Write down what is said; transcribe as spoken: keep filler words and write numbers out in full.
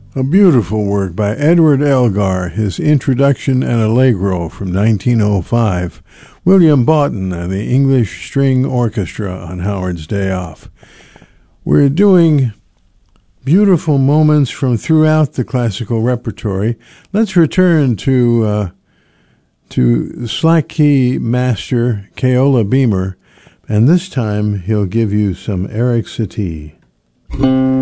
A beautiful work by Edward Elgar, his Introduction and Allegro from nineteen oh five. William Boughton and the English String Orchestra on Howard's Day Off. We're doing beautiful moments from throughout the classical repertory. Let's return to uh, to slack key master Keola Beamer, and this time he'll give you some Eric Satie.